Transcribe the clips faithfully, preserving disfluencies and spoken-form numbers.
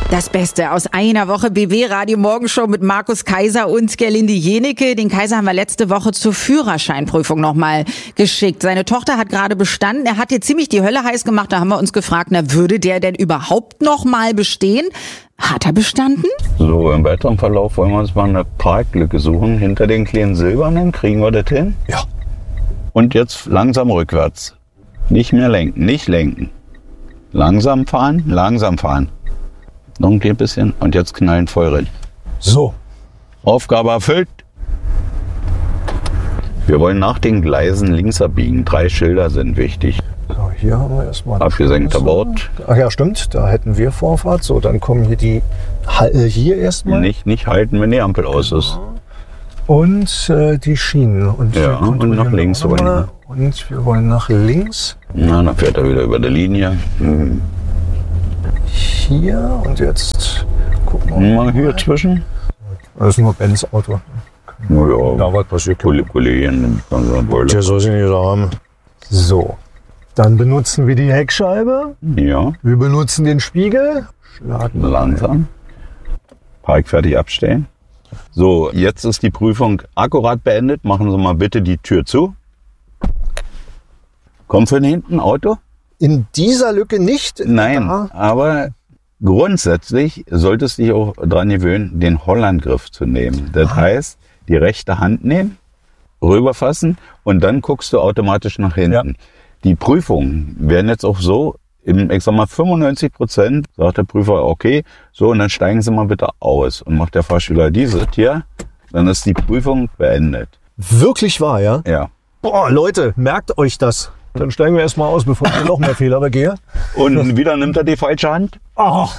Das Beste aus einer Woche B W Radio Morgenshow mit Markus Kaiser und Gerlinde Jenecke. Den Kaiser haben wir letzte Woche zur Führerscheinprüfung nochmal geschickt. Seine Tochter hat gerade bestanden. Er hat ihr ziemlich die Hölle heiß gemacht. Da haben wir uns gefragt, na, würde der denn überhaupt noch mal bestehen? Hat er bestanden? So, im weiteren Verlauf wollen wir uns mal eine Parklücke suchen. Hinter den kleinen Silbernen, kriegen wir das hin? Ja. Und jetzt langsam rückwärts. Nicht mehr lenken, nicht lenken. Langsam fahren, langsam fahren. Noch ein bisschen und jetzt knallen voll rein. So. Aufgabe erfüllt. Wir wollen nach den Gleisen links abbiegen. Drei Schilder sind wichtig. So, hier haben wir erstmal abgesenkter Bord. Ach ja, stimmt. Da hätten wir Vorfahrt. So, dann kommen hier die äh, hier erstmal. Nicht, nicht halten, wenn die Ampel aus ist. Und äh, die Schienen. Und ja, und nach links wollen wir. Und wir wollen nach links. Na, dann fährt er wieder über der Linie. Hm. Hier und jetzt gucken wir mal. Hier zwischen. Das ist nur Benz Auto. Ja, da was passiert. Kollegen. Der soll sie nicht haben. So. Dann benutzen wir die Heckscheibe. Ja. Wir benutzen den Spiegel. Schlagen langsam. Park fertig abstellen. So, jetzt ist die Prüfung akkurat beendet. Machen Sie mal bitte die Tür zu. Kommt von hinten Auto? In dieser Lücke nicht? Nein, da. Aber grundsätzlich solltest du dich auch daran gewöhnen, den Hollandgriff zu nehmen. Das ah. heißt, die rechte Hand nehmen, rüberfassen und dann guckst du automatisch nach hinten. Ja. Die Prüfungen werden jetzt auch so, im, ich sag mal fünfundneunzig Prozent sagt der Prüfer, okay, so und dann steigen Sie mal bitte aus und macht der Fahrschüler dieses hier, dann ist die Prüfung beendet. Wirklich wahr, ja? Ja. Boah, Leute, merkt euch das. Dann steigen wir erstmal aus, bevor ich noch mehr Fehler begehe. Und wieder nimmt er die falsche Hand. Oh.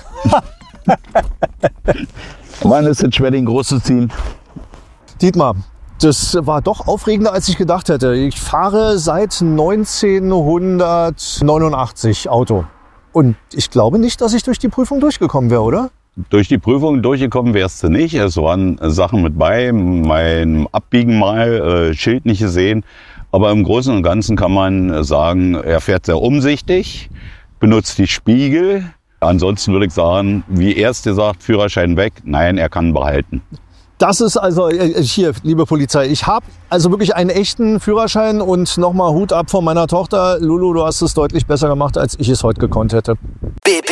Mann, ist es schwer, den groß zu ziehen. Dietmar, das war doch aufregender, als ich gedacht hätte. Ich fahre seit neunzehnhundertneunundachtzig Auto. Und ich glaube nicht, dass ich durch die Prüfung durchgekommen wäre, oder? Durch die Prüfung durchgekommen wärst du nicht. Es waren Sachen mit bei, mein Abbiegen mal, äh, Schild nicht gesehen. Aber im Großen und Ganzen kann man sagen, er fährt sehr umsichtig, benutzt die Spiegel. Ansonsten würde ich sagen, wie erst gesagt, Führerschein weg. Nein, er kann behalten. Das ist also, hier, liebe Polizei, ich habe also wirklich einen echten Führerschein und nochmal Hut ab von meiner Tochter. Lulu, du hast es deutlich besser gemacht, als ich es heute gekonnt hätte. B